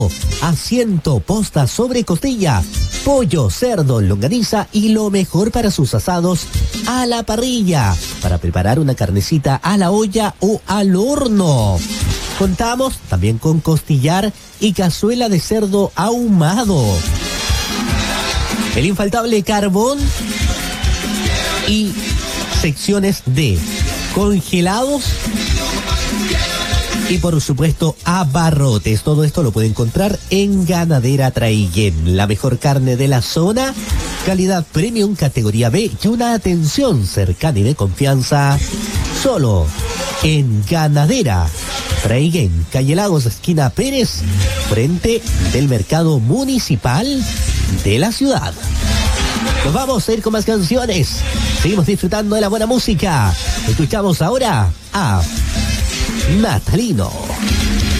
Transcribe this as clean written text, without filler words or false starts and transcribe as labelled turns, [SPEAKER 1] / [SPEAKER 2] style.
[SPEAKER 1] asiento, posta sobre costilla, pollo, cerdo, longaniza y lo mejor para sus asados a la parrilla, para preparar una carnecita a la olla o al horno. Contamos también con costillar y cazuela de cerdo ahumado. El infaltable carbón y secciones de congelados y por supuesto abarrotes. Todo esto lo puede encontrar en Ganadera Traiguén, la mejor carne de la zona, calidad premium categoría B y una atención cercana y de confianza solo en Ganadera Traiguén, calle Lagos, esquina Pérez, frente del mercado municipal de la ciudad. Nos vamos a ir con más canciones. Seguimos disfrutando de la buena música. Escuchamos ahora a Natalino.